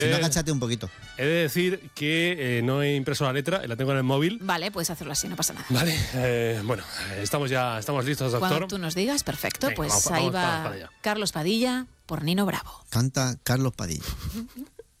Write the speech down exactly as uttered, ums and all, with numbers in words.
Si no, Eh, agáchate un poquito. He de decir que eh, no he impreso la letra, la tengo en el móvil. Vale, puedes hacerlo así, no pasa nada. Vale, eh, bueno, estamos ya estamos listos, doctor. Cuando tú nos digas, perfecto. Venga, pues vamos, ahí vamos, va vamos para allá. Carlos Padilla por Nino Bravo. Canta Carlos Padilla.